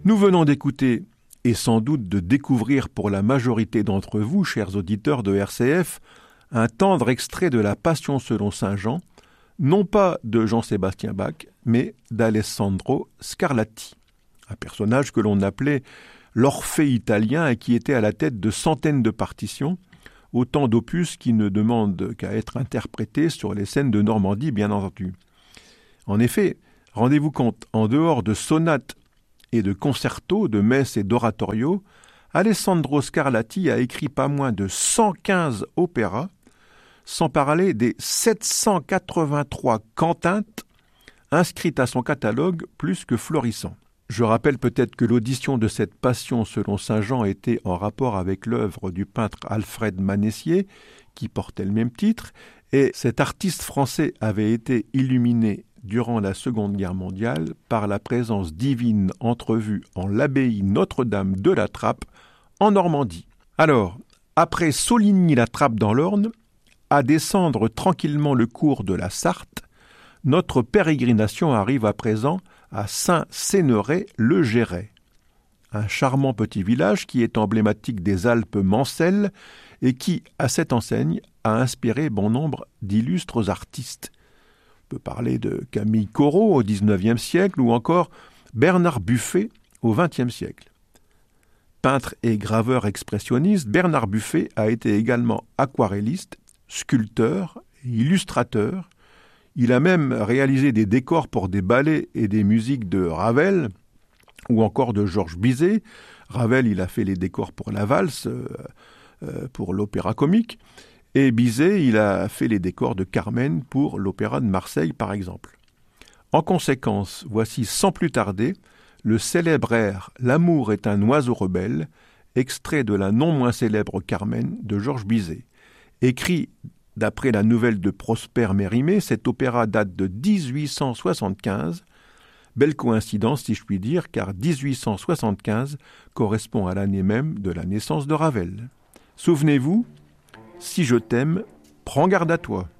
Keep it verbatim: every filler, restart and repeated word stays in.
Nous venons d'écouter, et sans doute de découvrir pour la majorité d'entre vous, chers auditeurs de R C F, un tendre extrait de la Passion selon saint Jean, non pas de Jean-Sébastien Bach, mais d'Alessandro Scarlatti, un personnage que l'on appelait l'Orphée italien et qui était à la tête de centaines de partitions, autant d'opus qui ne demandent qu'à être interprétés sur les scènes de Normandie, bien entendu. En effet, rendez-vous compte, en dehors de sonates et de concertos, de messes et d'oratorios, Alessandro Scarlatti a écrit pas moins de cent quinze opéras, sans parler des sept cent quatre-vingt-trois cantates inscrites à son catalogue plus que florissant. Je rappelle peut-être que l'audition de cette Passion selon saint Jean était en rapport avec l'œuvre du peintre Alfred Manessier, qui portait le même titre, et cet artiste français avait été illuminé durant la Seconde Guerre mondiale par la présence divine entrevue en l'abbaye Notre-Dame de la Trappe, en Normandie. Alors, après Soligny-la-Trappe dans l'Orne, à descendre tranquillement le cours de la Sarthe, notre pérégrination arrive à présent à Saint-Céneret-le-Géret, un charmant petit village qui est emblématique des Alpes mancelles et qui, à cette enseigne, a inspiré bon nombre d'illustres artistes. On peut parler de Camille Corot au dix-neuvième siècle ou encore Bernard Buffet au vingtième siècle. Peintre et graveur expressionniste, Bernard Buffet a été également aquarelliste, sculpteur et illustrateur. Il a même réalisé des décors pour des ballets et des musiques de Ravel ou encore de Georges Bizet. Ravel, il a fait les décors pour la valse, euh, euh, pour l'opéra comique. Et Bizet, il a fait les décors de Carmen pour l'opéra de Marseille, par exemple. En conséquence, voici sans plus tarder le célèbre air « L'amour est un oiseau rebelle », extrait de la non moins célèbre Carmen de Georges Bizet. Écrit d'après la nouvelle de Prosper Mérimée, cet opéra date de dix-huit cent soixante-quinze. Belle coïncidence, si je puis dire, car dix-huit cent soixante-quinze correspond à l'année même de la naissance de Ravel. Souvenez-vous, si je t'aime, prends garde à toi.